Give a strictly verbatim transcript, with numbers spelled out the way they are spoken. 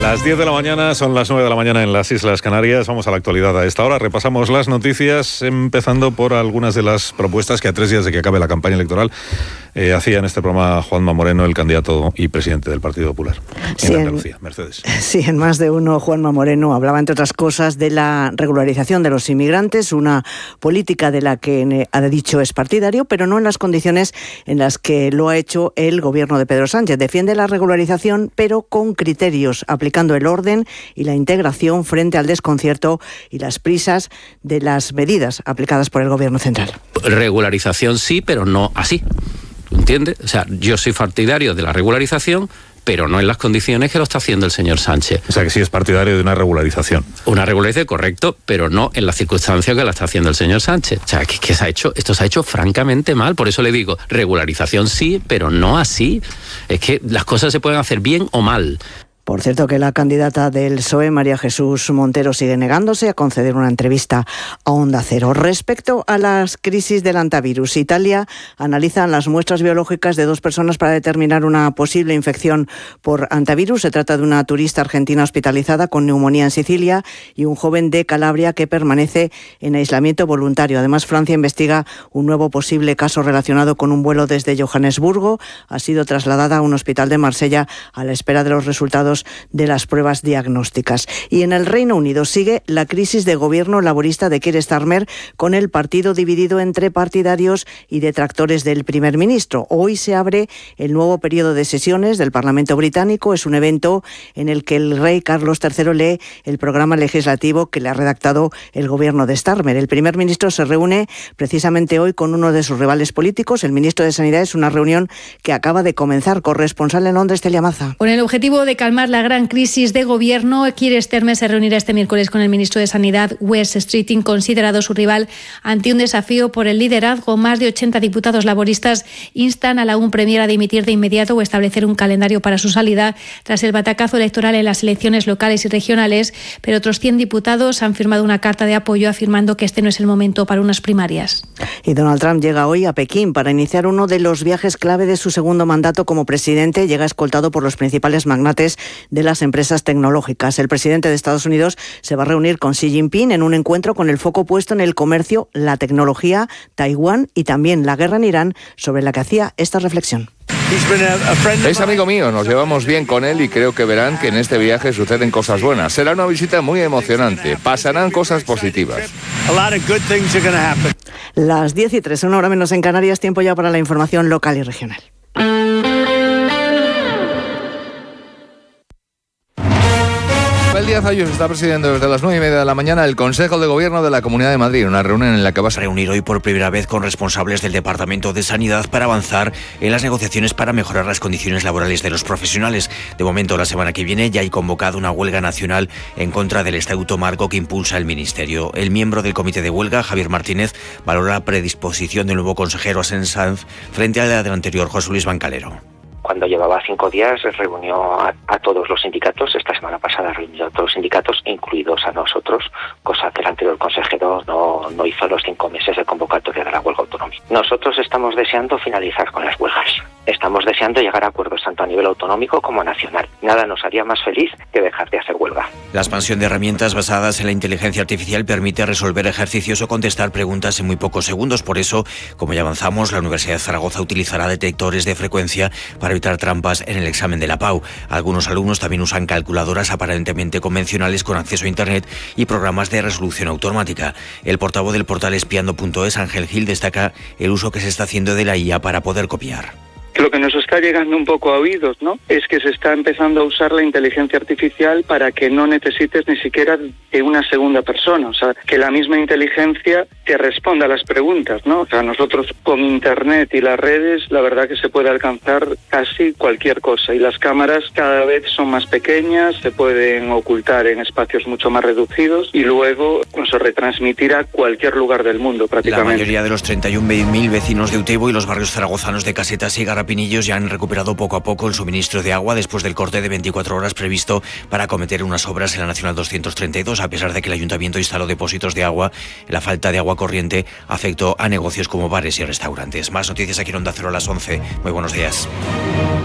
Las diez de la mañana, son las nueve de la mañana en las Islas Canarias. Vamos a la actualidad a esta hora. Repasamos las noticias, empezando por algunas de las propuestas que a tres días de que acabe la campaña electoral eh, hacía en este programa Juanma Moreno, el candidato y presidente del Partido Popular en sí, Andalucía. Mercedes. Sí, en más de uno, Juanma Moreno hablaba, entre otras cosas, de la regularización de los inmigrantes, una política de la que ha dicho es partidario, pero no en las condiciones en las que lo ha hecho el gobierno de Pedro Sánchez. Defiende la regularización, pero con criterios, aplicando el orden y la integración frente al desconcierto y las prisas de las medidas aplicadas por el gobierno central. Regularización sí, pero no así. ¿Entiendes? O sea, yo soy partidario de la regularización, pero no en las condiciones que lo está haciendo el señor Sánchez. O sea, que sí es partidario de una regularización. Una regularización, correcto, pero no en las circunstancias que la está haciendo el señor Sánchez. O sea, que, que se ha hecho, esto se ha hecho francamente mal. Por eso le digo, regularización sí, pero no así. Es que las cosas se pueden hacer bien o mal. Por cierto, que la candidata del P S O E, María Jesús Montero, sigue negándose a conceder una entrevista a Onda Cero. Respecto a las crisis del hantavirus, Italia analiza las muestras biológicas de dos personas para determinar una posible infección por hantavirus. Se trata de una turista argentina hospitalizada con neumonía en Sicilia y un joven de Calabria que permanece en aislamiento voluntario. Además, Francia investiga un nuevo posible caso relacionado con un vuelo desde Johannesburgo. Ha sido trasladada a un hospital de Marsella a la espera de los resultados de las pruebas diagnósticas. Y en el Reino Unido sigue la crisis de gobierno laborista de Keir Starmer, con el partido dividido entre partidarios y detractores del primer ministro. Hoy se abre el nuevo periodo de sesiones del Parlamento británico. Es un evento en el que el rey Carlos tercero lee el programa legislativo que le ha redactado el gobierno de Starmer. El primer ministro se reúne precisamente hoy con uno de sus rivales políticos, el ministro de Sanidad. Es una reunión que acaba de comenzar. Corresponsal en Londres, Celia Maza. Con el objetivo de calmar la gran crisis de gobierno, Keir Starmer se reunirá este miércoles con el ministro de Sanidad, Wes Streeting, considerado su rival, ante un desafío por el liderazgo. Más de ochenta diputados laboristas instan a la U N Premier a dimitir de inmediato o establecer un calendario para su salida tras el batacazo electoral en las elecciones locales y regionales, pero otros cien diputados han firmado una carta de apoyo afirmando que este no es el momento para unas primarias. Y Donald Trump llega hoy a Pekín para iniciar uno de los viajes clave de su segundo mandato como presidente. Llega escoltado por los principales magnates de las empresas tecnológicas. El presidente de Estados Unidos se va a reunir con Xi Jinping en un encuentro con el foco puesto en el comercio, la tecnología, Taiwán y también la guerra en Irán, sobre la que hacía esta reflexión. Es amigo mío, nos llevamos bien con él y creo que verán que en este viaje suceden cosas buenas. Será una visita muy emocionante, pasarán cosas positivas. Las diez y tres, una hora menos en Canarias, tiempo ya para la información local y regional. Díaz Ayuso está presidiendo desde las nueve y media de la mañana el Consejo de Gobierno de la Comunidad de Madrid, una reunión en la que va a reunir hoy por primera vez con responsables del Departamento de Sanidad para avanzar en las negociaciones para mejorar las condiciones laborales de los profesionales. De momento, la semana que viene ya hay convocada una huelga nacional en contra del estatuto marco que impulsa el Ministerio. El miembro del comité de huelga, Javier Martínez, valora la predisposición del nuevo consejero Ascens Sanz frente a la del anterior, José Luis Bancalero. Cuando llevaba cinco días reunió a, a todos los sindicatos. Esta semana pasada reunió a todos los sindicatos, incluidos a nosotros, cosa que el anterior consejero no, no hizo los cinco meses de convocatoria de la huelga autonómica. Nosotros estamos deseando finalizar con las huelgas. Estamos deseando llegar a acuerdos tanto a nivel autonómico como nacional. Nada nos haría más feliz que dejar de hacer huelga. La expansión de herramientas basadas en la inteligencia artificial permite resolver ejercicios o contestar preguntas en muy pocos segundos. Por eso, como ya avanzamos, la Universidad de Zaragoza utilizará detectores de frecuencia para evitar trampas en el examen de la Pau. Algunos alumnos también usan calculadoras aparentemente convencionales con acceso a Internet y programas de resolución automática. El portavoz del portal espiando punto es, Ángel Gil, destaca el uso que se está haciendo de la I A para poder copiar. Lo que nos está llegando un poco a oídos, ¿no?, es que se está empezando a usar la inteligencia artificial para que no necesites ni siquiera de una segunda persona, o sea, que la misma inteligencia te responda a las preguntas, ¿no? O sea, nosotros con Internet y las redes, la verdad que se puede alcanzar casi cualquier cosa, y las cámaras cada vez son más pequeñas, se pueden ocultar en espacios mucho más reducidos y luego se retransmitir a cualquier lugar del mundo prácticamente. La mayoría de los treinta y un mil vecinos de Utebo y los barrios zaragozanos de Casetas y Garrapinillos ya han recuperado poco a poco el suministro de agua después del corte de veinticuatro horas previsto para acometer unas obras en la Nacional doscientos treinta y dos. A pesar de que el Ayuntamiento instaló depósitos de agua, la falta de agua corriente afectó a negocios como bares y restaurantes. Más noticias aquí en Onda Cero a las once. Muy buenos días.